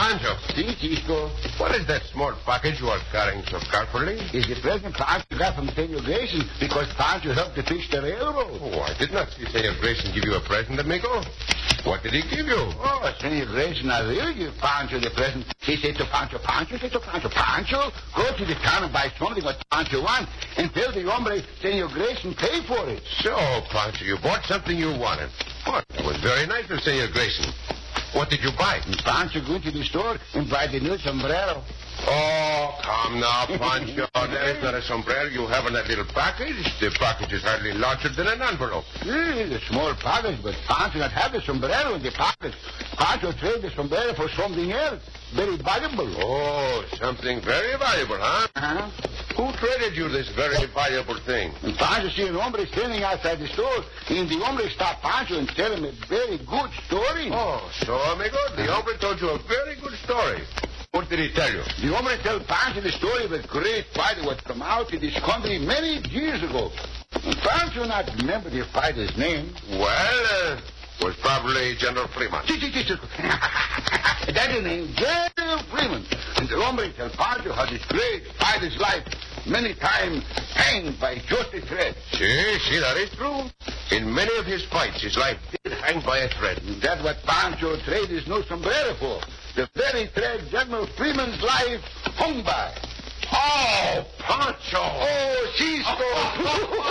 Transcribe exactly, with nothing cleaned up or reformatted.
Pancho. Si, Cisco. What is that small package you are carrying so carefully? Is the present Pancho got from Senor Grayson because Pancho helped to fix the railroad. Oh, I did not see Senor Grayson give you a present, amigo. What did he give you? Oh, Senor Grayson, I will give Pancho the present. He said to Pancho, Pancho, said to Pancho, Pancho, go to the town and buy something what Pancho wants and tell the hombre Senor Grayson pay for it. So, Pancho, you bought something you wanted. Oh, that was very nice of Senor Grayson. What did you buy? And Pancho go to the store and buy the new sombrero. Oh, come now, Pancho. That is not a sombrero you have in that little package. The package is hardly larger than an envelope. It's a small package, but Pancho not have the sombrero in the package. Pancho trade the sombrero for something else. Very valuable. Oh, something very valuable, huh? Uh-huh. Who traded you this very valuable thing? And Pancho see an hombre standing outside the store, and the hombre stopped Pancho and tell him a very good story. Oh, so, amigo, the hombre told you a very good story. What did he tell you? The hombre tell Pancho the story of a great fighter what come out in this country many years ago. And Pancho not remember the fighter's name. Well, uh, was probably General Fremont. That is name, General Fremont. And the hombre tell Pancho how this great fighter's life many times hanged by just a thread. See, see, that is true. In many of his fights, his life did hang by a thread. And that's what Pancho trade his new sombrero for. The very thread General Freeman's life hung by. Oh, Pancho! Oh, Cisco!